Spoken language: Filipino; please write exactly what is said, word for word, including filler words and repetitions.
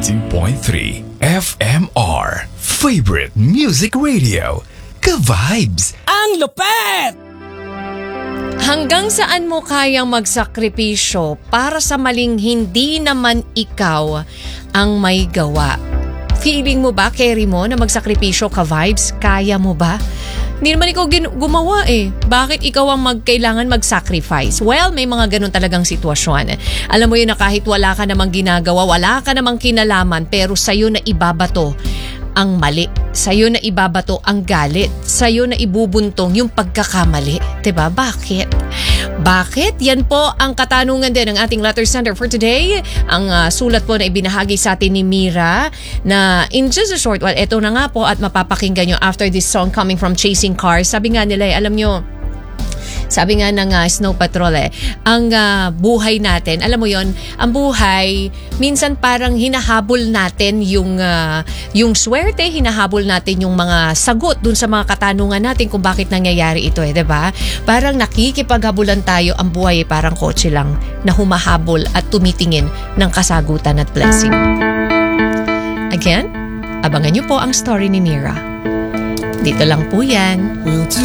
ninety-two point three F M R. Favorite Music Radio. Ka-vibes. Ang lupet! Hanggang saan mo kayang magsakripisyo para sa maling hindi naman ikaw ang may gawa? Feeling mo ba, carry mo, na magsakripisyo ka vibes? Kaya mo ba? Hindi naman ikaw gin- gumawa eh. Bakit ikaw ang magkailangan mag-sacrifice? Well, may mga ganun talagang sitwasyon. Alam mo yun na kahit wala ka namang ginagawa, wala ka namang kinalaman, pero sa'yo na ibabato ang mali. Sa'yo na ibabato ang galit. Sa'yo na ibubuntong yung pagkakamali. Diba? Bakit? Bakit? Yan po ang katanungan din ng ating letter sender for today. Ang uh, sulat po na ibinahagi sa atin ni Mira na in just a short while, eto na nga po at mapapakinggan nyo after this song coming from Chasing Cars. Sabi nga nila, eh, alam nyo, sabi nga ng uh, Snow Patrol eh, ang uh, buhay natin, alam mo yon, ang buhay, minsan parang hinahabol natin yung, uh, yung swerte, hinahabol natin yung mga sagot dun sa mga katanungan natin kung bakit nangyayari ito eh, diba? Parang nakikipaghabulan tayo, ang buhay eh, parang kotse lang na humahabol at tumitingin ng kasagutan at blessing. Again, abangan nyo po ang story ni Mira. Dito lang po yan.